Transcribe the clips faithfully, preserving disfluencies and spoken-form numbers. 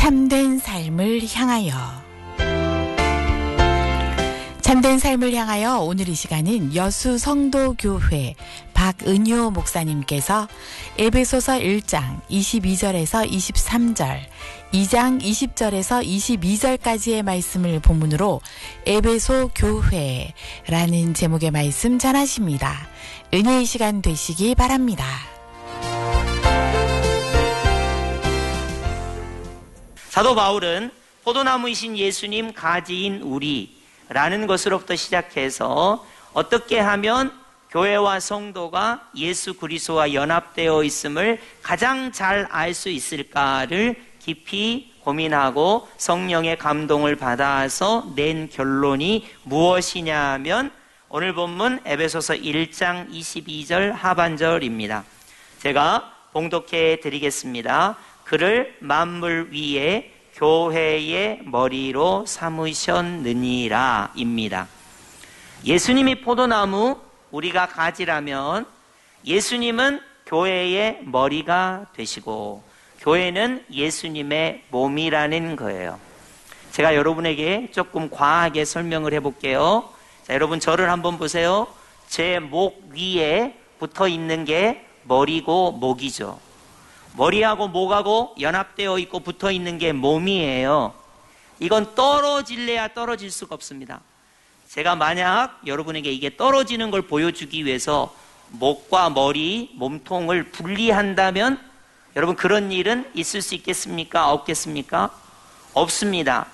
참된 삶을 향하여. 참된 삶을 향하여 오늘 이 시간은 여수성도교회 박은효 목사님께서 에베소서 일 장 이십이 절에서 이십삼 절, 이 장 이십 절에서 이십이 절까지의 말씀을 본문으로 에베소 교회라는 제목의 말씀 전하십니다. 은혜의 시간 되시기 바랍니다. 사도 바울은 포도나무이신 예수님 가지인 우리라는 것으로부터 시작해서 어떻게 하면 교회와 성도가 예수 그리스도와 연합되어 있음을 가장 잘 알 수 있을까를 깊이 고민하고 성령의 감동을 받아서 낸 결론이 무엇이냐 하면 오늘 본문 에베소서 일 장 이십이 절 하반절입니다. 제가 봉독해 드리겠습니다. 그를 만물 위에 교회의 머리로 삼으셨느니라 입니다. 예수님이 포도나무, 우리가 가지라면 예수님은 교회의 머리가 되시고 교회는 예수님의 몸이라는 거예요. 제가 여러분에게 조금 과하게 설명을 해볼게요. 자, 여러분 저를 한번 보세요. 제 목 위에 붙어 있는 게 머리고 목이죠. 머리하고 목하고 연합되어 있고 붙어 있는 게 몸이에요. 이건 떨어질래야 떨어질 수가 없습니다. 제가 만약 여러분에게 이게 떨어지는 걸 보여주기 위해서 목과 머리, 몸통을 분리한다면 여러분 그런 일은 있을 수 있겠습니까? 없겠습니까? 없습니다.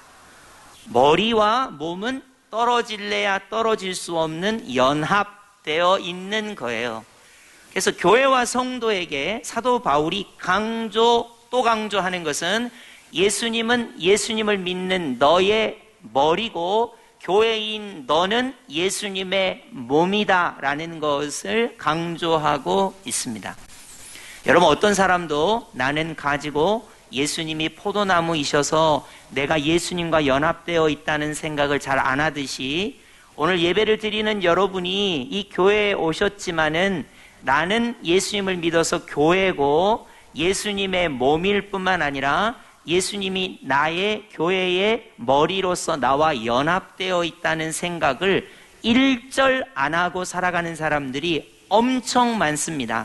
머리와 몸은 떨어질래야 떨어질 수 없는 연합되어 있는 거예요. 그래서 교회와 성도에게 사도 바울이 강조 또 강조하는 것은 예수님은 예수님을 믿는 너의 머리고 교회인 너는 예수님의 몸이다 라는 것을 강조하고 있습니다. 여러분 어떤 사람도 나는 가지고 예수님이 포도나무이셔서 내가 예수님과 연합되어 있다는 생각을 잘 안 하듯이 오늘 예배를 드리는 여러분이 이 교회에 오셨지만은 나는 예수님을 믿어서 교회고 예수님의 몸일 뿐만 아니라 예수님이 나의 교회의 머리로서 나와 연합되어 있다는 생각을 일절 안 하고 살아가는 사람들이 엄청 많습니다.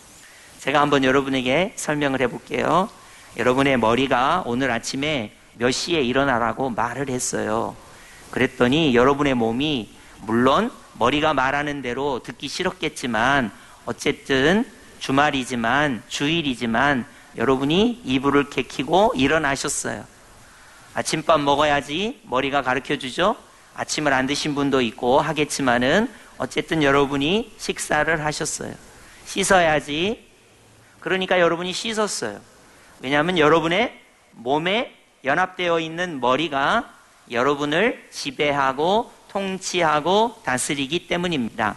제가 한번 여러분에게 설명을 해볼게요. 여러분의 머리가 오늘 아침에 몇 시에 일어나라고 말을 했어요. 그랬더니 여러분의 몸이 물론 머리가 말하는 대로 듣기 싫었겠지만 어쨌든 주말이지만 주일이지만 여러분이 이불을 개키고 일어나셨어요. 아침밥 먹어야지 머리가 가르쳐주죠. 아침을 안 드신 분도 있고 하겠지만은 어쨌든 여러분이 식사를 하셨어요. 씻어야지. 그러니까 여러분이 씻었어요. 왜냐하면 여러분의 몸에 연합되어 있는 머리가 여러분을 지배하고 통치하고 다스리기 때문입니다.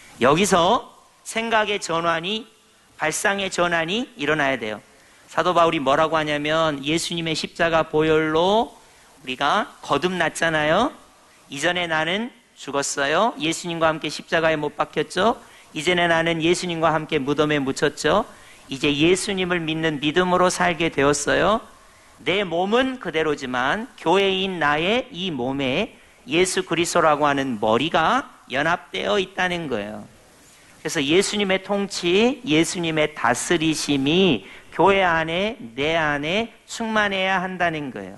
여기서 생각의 전환이, 발상의 전환이 일어나야 돼요. 사도 바울이 뭐라고 하냐면 예수님의 십자가 보혈로 우리가 거듭났잖아요. 이전에 나는 죽었어요. 예수님과 함께 십자가에 못 박혔죠. 이전에 나는 예수님과 함께 무덤에 묻혔죠. 이제 예수님을 믿는 믿음으로 살게 되었어요. 내 몸은 그대로지만 교회인 나의 이 몸에 예수 그리스도라고 하는 머리가 연합되어 있다는 거예요. 그래서 예수님의 통치, 예수님의 다스리심이 교회 안에, 내 안에 충만해야 한다는 거예요.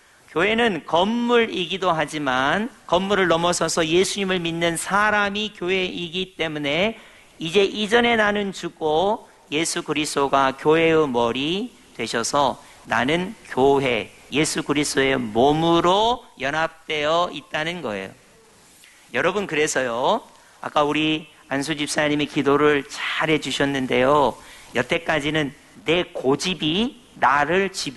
교회는 건물이기도 하지만 건물을 넘어서서 예수님을 믿는 사람이 교회이기 때문에 이제 이전에 나는 죽고 예수 그리스도가 교회의 머리 되셔서 나는 교회, 예수 그리스도의 몸으로 연합되어 있다는 거예요. 여러분 그래서요, 아까 우리 안수 집사님이 기도를 잘 해주셨는데요. 여태까지는 내 고집이 나를 지배